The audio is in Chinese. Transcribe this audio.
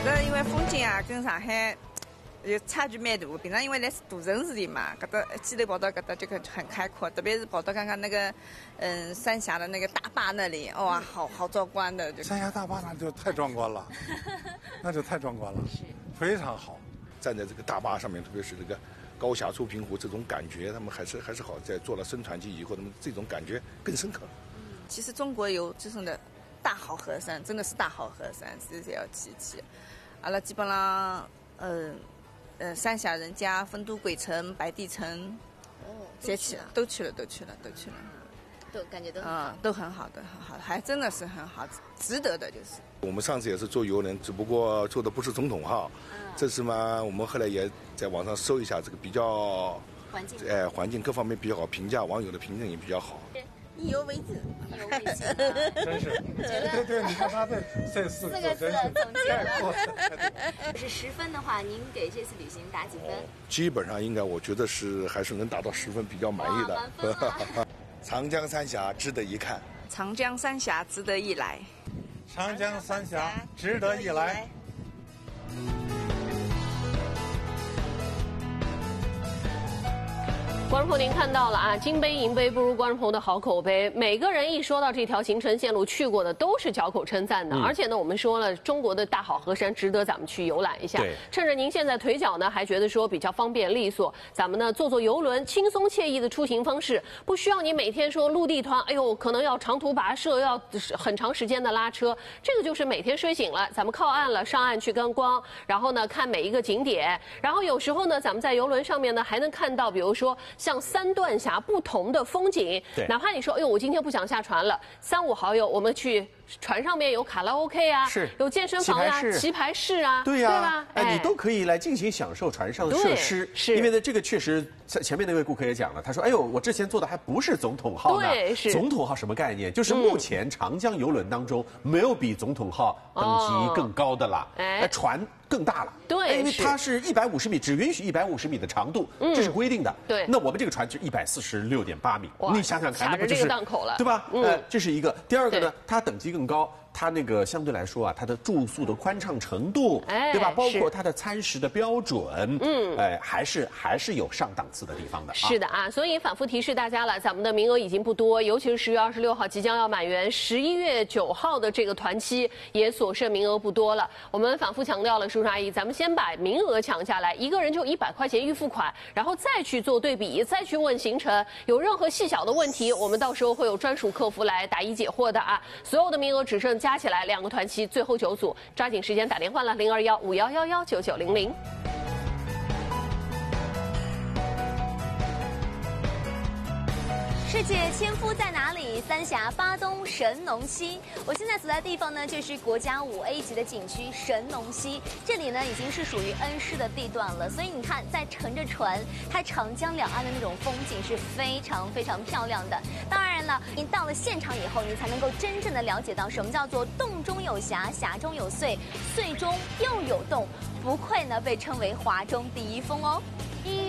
得因为风景啊跟上海有差距蛮大。平常因为来大城市里嘛，搿搭机头跑到搿搭就很开阔，特别是跑到刚刚那个三峡的那个大坝那里，哇，好壮观的。 三峡大坝那就太壮观了，那就太壮观了，非常好。 站在这个大坝上面，特别是这个高峡出平湖这种感觉，他们还是好。在做了升船机以后，他们这种感觉更深刻。 其实中国有这种的大好河山，真的是大好河山，是要去。阿拉基本上三峡人家、丰都鬼城、白帝城，都去了， 都感觉都很好的，很好，还真的是很好，值得的就是。 我们上次也是坐游轮，只不过坐的不是总统号。这次嘛，我们后来也在网上搜一下这个比较环境各方面比较好，评价网友的评论也比较好。 意犹未尽， 真是，对，你看他这四个字总结了。是10分的话，您给这次旅行打几分？ 基本上应该，我觉得还是能达到10分，比较满意的。 满分啊。 长江三峡值得一看， 长江三峡值得一来， 长江三峡值得一来。 观众朋友，您看到了啊，金杯银杯不如观众朋友的好口碑。每个人一说到这条行程线路去过的，都是嚼口称赞的。而且呢，我们说了，中国的大好河山值得咱们去游览一下。趁着您现在腿脚呢还觉得说比较方便利索，咱们呢坐游轮，轻松惬意的出行方式，不需要你每天说陆地团，哎呦，可能要长途跋涉，要很长时间的拉车。这个就是每天睡醒了，咱们靠岸了，上岸去观光，然后呢看每一个景点，然后有时候呢，咱们在游轮上面呢还能看到，比如说像3段峡不同的风景，哪怕你说，哎呦，我今天不想下船了，3、5好友，我们去船上面有卡拉 OK 啊，有健身房呀、棋牌室啊， 对吧？你都可以来尽情享受船上的设施。因为呢，这个确实，前面那位顾客也讲了，他说，哎呦，我之前坐的还不是总统号呢。总统号什么概念？就是目前长江游轮当中没有比总统号等级更高的了，船更大了。因为它是150米，只允许150米的长度，这是规定的。那我们这个船就146.8米，你想想看，那不就是档口了， 对吧？这是一个。第二个呢，它等级更高。它那个相对来说啊，它的住宿的宽敞程度，对吧？包括它的餐食的标准，还是有上档次的地方的。 是的啊，所以反复提示大家了，咱们的名额已经不多，尤其是10月26号即将要满员，11月9号的这个团期也所剩名额不多了。我们反复强调了，叔叔阿姨，咱们先把名额抢下来，一个人就100块钱预付款，然后再去做对比，再去问行程，有任何细小的问题，我们到时候会有专属客服来答疑解惑的啊。所有的名额只剩加起来2个团期，最后9组，抓紧时间打电话了，021-5111-9900。 世界千夫在哪里？三峡巴东神农溪。我现在所在的地方呢，就是国家5A 级的景区神农溪。这里呢已经是属于恩施的地段了，所以你看，在乘着船，它长江两岸的那种风景是非常非常漂亮的。当然了，你到了现场以后，你才能够真正的了解到什么叫做洞中有峡，峡中有隧，隧中又有洞，不愧呢被称为华中第一峰哦。